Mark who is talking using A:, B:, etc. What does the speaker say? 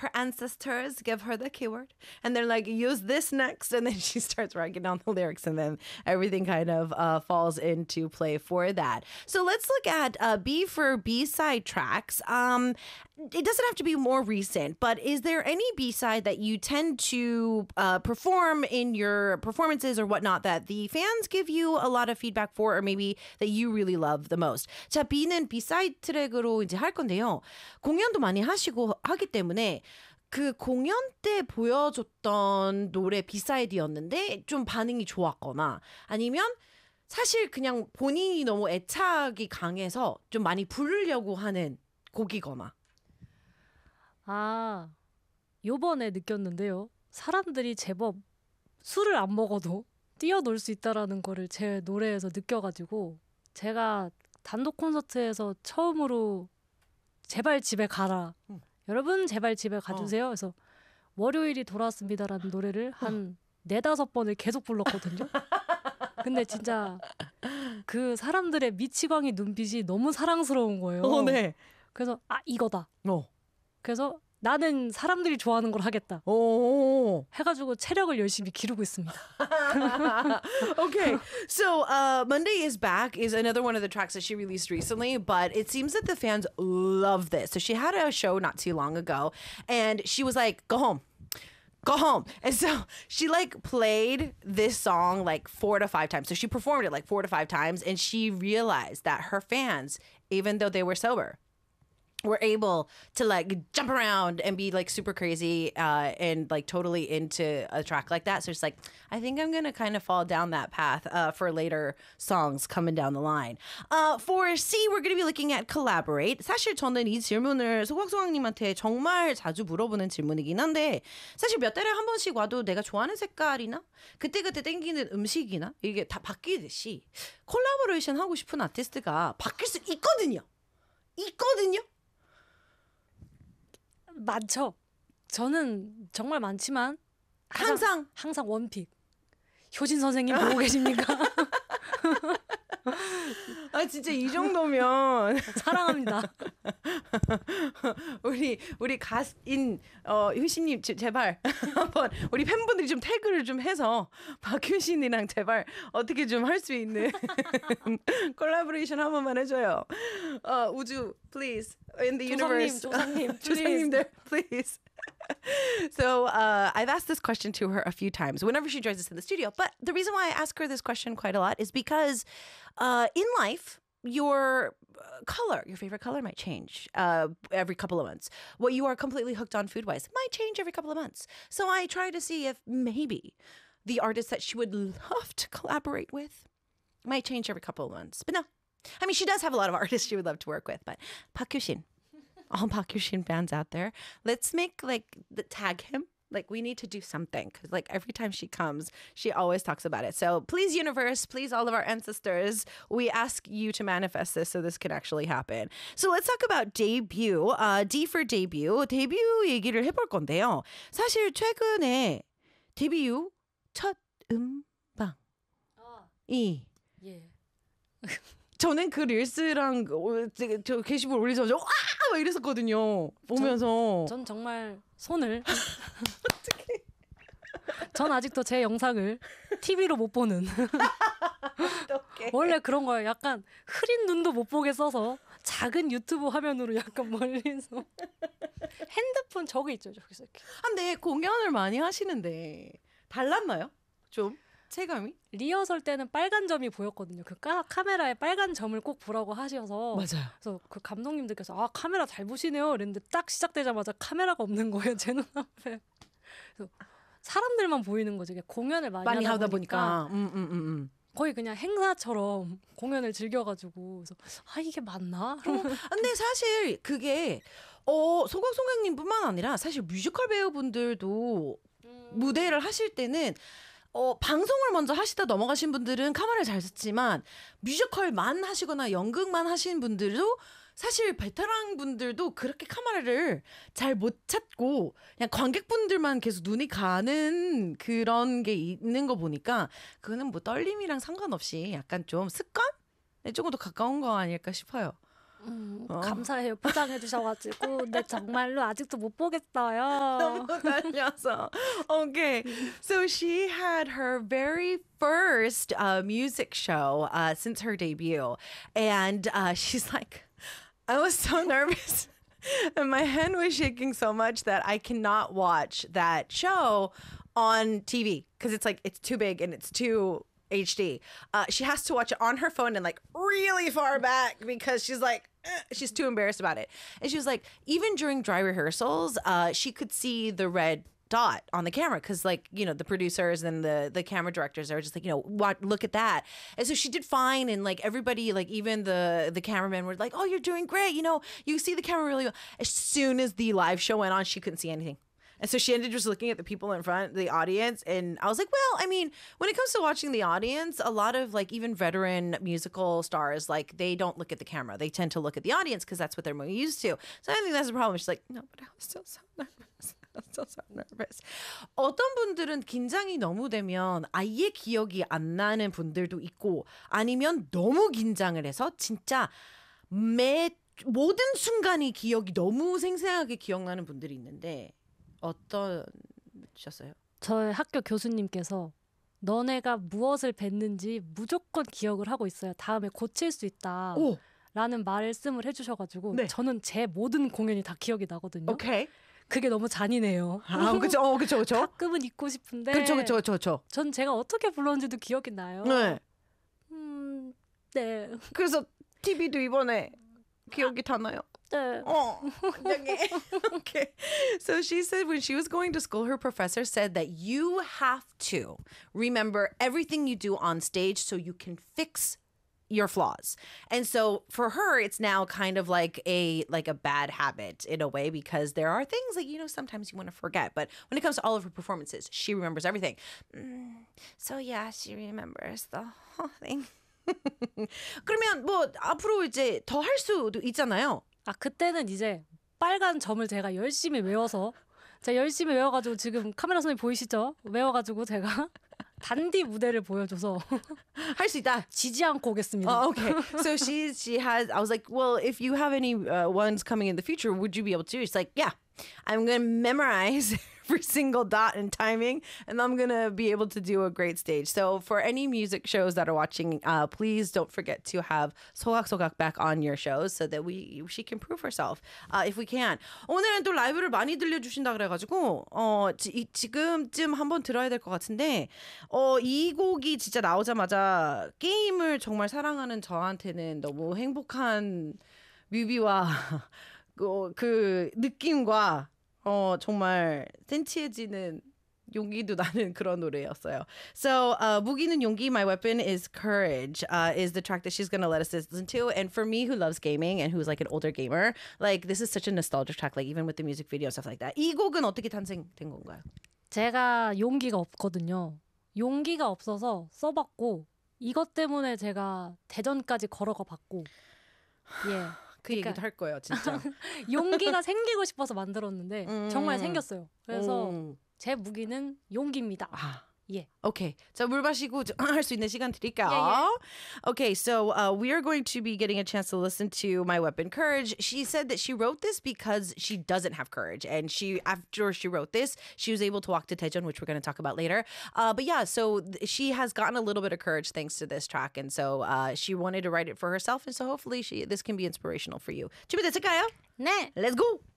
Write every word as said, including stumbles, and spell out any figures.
A: her ancestors give her the keyword and they're like, use this next. And then she starts writing down the lyrics and then everything kind of uh, falls into play for that. So let's look at uh, B for B-side tracks. Um, it doesn't have to be more recent, but is there any B-side that you tend to uh, perform in your performances or whatnot that the fans give you a lot of feedback for, or maybe that you really love the most? 자, B는 B-side 트랙으로 이제 할 건데요. 공연도 많이 하시고 하기 때문에 그 공연 때 보여줬던 노래 비사이드였는데 좀 반응이 좋았거나 아니면 사실 그냥 본인이 너무 애착이 강해서 좀 많이 부르려고 하는 곡이거나.
B: 아, 요번에 느꼈는데요. 사람들이 제법 술을 안 먹어도 뛰어놀 수 있다라는 거를 제 노래에서 느껴가지고 제가 단독 콘서트에서 처음으로 제발 집에 가라. 응. 여러분 제발 집에 가주세요. 어. 그래서 월요일이 돌아왔습니다라는 노래를 한 네다섯 번을 계속 불렀거든요. 근데 진짜 그 사람들의 미치광이 눈빛이 너무 사랑스러운 거예요.
A: 어, 네.
B: 그래서 아 이거다.
A: 어.
B: 그래서 나는 사람들이 좋아하는 걸 하겠다.
A: 오.
B: 해가지고 체력을 열심히 기르고 있습니다.
A: Okay, so uh, Monday is Back is another one of the tracks that she released recently, but it seems that the fans love this. So she had a show not too long ago, and she was like, "Go home." Go home. And so she like played this song like four to five times. So she performed it like four to five times, and she realized that her fans, even though they were sober, were able to like jump around and be like super crazy uh, and like totally into a track like that. So it's like, I think I'm going to kind of fall down that path uh, for later songs coming down the line. Uh, for C, we're going to be looking at collaborate. 사실 저는 이 질문을 소각소각님한테 정말 자주 물어보는 질문이긴 한데 사실 몇 달에 한 번씩 와도 내가 좋아하는 색깔이나 그때그때 땡기는 음식이나 이게 다 바뀌듯이 콜라보레이션 하고 싶은 아티스트가 바뀔 수 있거든요. 있거든요.
B: 많죠. 저는 정말 많지만 항상
A: 항상
B: 항상 원픽. 효진 선생님 보고 계십니까?
A: 아 진짜 이 정도면
B: 사랑합니다.
A: 우리 우리 가인 어 효신님 제발 한번 우리 팬분들이 좀 태그를 좀 해서 박효신이랑 제발 어떻게 좀 할 수 있는 콜라보레이션 한 번만 해줘요. 어 우주 please in the universe.
B: 조상님, 조상님,
A: 조상님들 please. So uh, I've asked this question to her a few times whenever she joins us in the studio. But the reason why I ask her this question quite a lot is because uh, in life, your color, your favorite color might change uh, every couple of months. What you are completely hooked on food-wise might change every couple of months. So I try to see if maybe the artist that she would love to collaborate with might change every couple of months. But no. I mean, she does have a lot of artists she would love to work with, but Park Hyo-shin. All Park Hyo-shin fans out there, let's make like the tag him. Like we need to do something because like every time she comes, she always talks about it. So please, universe, please, all of our ancestors, we ask you to manifest this so this can actually happen. So let's talk about debut. Uh, D for debut. 데뷔 얘기를 해볼 건데요. 사실 최근에 데뷔 첫 음방이
B: 예.
A: 저는 그 릴스랑 저 게시물 올리자마자 와! 막 이랬었거든요. 보면서.
B: 전, 전 정말 손을 어떻게? 전 아직도 제 영상을 티비로 못 보는. 원래 그런 거예요. 약간 흐린 눈도 못 보게 써서 작은 유튜브 화면으로 약간 멀리서 핸드폰 저기 있죠. 저기서 이렇게.
A: 아, 근데 공연을 많이 하시는데 달랐나요? 좀? 체감이?
B: 리허설 때는 빨간 점이 보였거든요. 그 까, 카메라에 빨간 점을 꼭 보라고 하셔서.
A: 맞아요.
B: 그래서 그 감독님들께서 아 카메라 잘 보시네요. 이랬는데 딱 시작되자마자 카메라가 없는 거예요. 제 눈앞에. 그래서 사람들만 보이는 거죠. 공연을 많이,
A: 많이
B: 하다,
A: 하다
B: 보니까,
A: 보니까. 음, 음, 음, 음.
B: 거의 그냥 행사처럼 공연을 즐겨가지고 그래서 아 이게 맞나?
A: 어, 근데 사실 그게 어, 소각소각님뿐만 아니라 사실 뮤지컬 배우분들도 음. 무대를 하실 때는 어, 방송을 먼저 하시다 넘어가신 분들은 카메라를 잘 썼지만 뮤지컬만 하시거나 연극만 하신 분들도 사실 베테랑 분들도 그렇게 카메라를 잘 못 찾고 그냥 관객분들만 계속 눈이 가는 그런 게 있는 거 보니까 그거는 뭐 떨림이랑 상관없이 약간 좀 습관에 조금 더 가까운 거 아닐까 싶어요.
B: 음, 감사해요. 포장해 주셔가지고. 근데 정말로 아직도 못 보겠어요.
A: 너무 달려서. Okay. So she had her very first uh, music show uh, since her debut. And uh, she's like, I was so nervous. And my hand was shaking so much that I cannot watch that show on T V because it's like, it's too big and it's too H D. Uh, she has to watch it on her phone and like really far back because she's like, eh, she's too embarrassed about it. And she was like, even during dry rehearsals, uh, she could see the red dot on the camera because like, you know, the producers and the the camera directors are just like, you know, what, look at that. And so she did fine. And like everybody, like even the the cameramen were like, oh, you're doing great. You know, you see the camera really well. As soon as the live show went on, she couldn't see anything. And so she ended just looking at the people in front, the audience. And I was like, well, I mean, when it comes to watching the audience, a lot of like even veteran musical stars, like they don't look at the camera. They tend to look at the audience because that's what they're more used to. So I think that's the problem. She's like, no, but I was still so nervous. I was still so nervous. 어떤 분들은 긴장이 너무 되면 아예 기억이 안 나는 분들도 있고 아니면 너무 긴장을 해서 진짜 매 모든 순간이 기억이 너무 생생하게 기억나는 분들이 있는데 어떠셨어요?
B: 저의 학교 교수님께서 너네가 무엇을 뵀는지 무조건 기억을 하고 있어야 다음에 고칠 수 있다.
A: 오.
B: 라는 말씀을 해주셔가지고
A: 네.
B: 저는 제 모든 공연이 다 기억이 나거든요.
A: 오케이.
B: 그게 너무 잔인해요.
A: 아, 그쵸, 어, 그쵸, 그쵸.
B: 가끔은 잊고 싶은데.
A: 그쵸, 그쵸, 그쵸, 그쵸.
B: 전 제가 어떻게 불렀는지도 기억이 나요.
A: 네.
B: 음, 네.
A: 그래서 티비도 이번에 기억이 다 나요.
B: 네.
A: Oh, okay. So she said when she was going to school, her professor said that you have to remember everything you do on stage so you can fix your flaws. And so for her, it's now kind of like a like a bad habit in a way because there are things that, you know, sometimes you want to forget. But when it comes to all of her performances, she remembers everything. Mm, so yeah, she remembers the whole thing. 그러면 뭐 앞으로 이제 더 할 수도 있잖아요.
B: 아 그때는 이제 빨간 점을 제가 열심히 외워서 제가 열심히 외워가지고 지금 카메라 선생님 보이시죠? 외워가지고 제가 단디 무대를 보여줘서
A: 할 수 있다.
B: 지지 않고 오겠습니다.
A: Oh, okay. So she she has. I was like, well, if you have any uh, ones coming in the future, would you be able to? She's like, yeah, I'm gonna memorize every single dot and timing, and I'm gonna be able to do a great stage. So for any music shows that are watching, uh, please don't forget to have 소각소각 back on your shows so that we she can prove herself uh, if we can. 오늘은 또 라이브를 많이 들려주신다 그래가지고 어 지, 지금쯤 한번 들어야 될 것 같은데 어 이 곡이 진짜 나오자마자 게임을 정말 사랑하는 저한테는 너무 행복한 뮤비와 그, 그 느낌과 어 정말 센치해지는 용기도 나는 그런 노래였어요. So uh, 무기는 용기, My Weapon is Courage uh, is the track that she's going to let us listen to. And for me who loves gaming and who's like an older gamer, like this is such a nostalgic track, like even with the music video and stuff like that. 이 곡은 어떻게 탄생된 건가요?
B: 제가 용기가 없거든요. 용기가 없어서 써봤고 이것 때문에 제가 대전까지 걸어가 봤고 예.
A: 그 얘기도 할 거예요, 진짜.
B: 용기가 생기고 싶어서 만들었는데
A: 음.
B: 정말 생겼어요. 그래서
A: 오.
B: 제 무기는 용기입니다.
A: 아.
B: 예.
A: Okay, 자 물 마시고 할 수 있는 시간 드릴게요.
B: Yeah, yeah.
A: Okay, so uh, we are going to be getting a chance to listen to My Weapon, Courage. She said that she wrote this because she doesn't have courage, and she after she wrote this, she was able to walk to Daejeon, which we're going to talk about later. Uh, but yeah, so th- she has gotten a little bit of courage thanks to this track, and so uh, she wanted to write it for herself, and so hopefully she this can be inspirational for you. 준비됐을까요?
B: 네.
A: Let's go.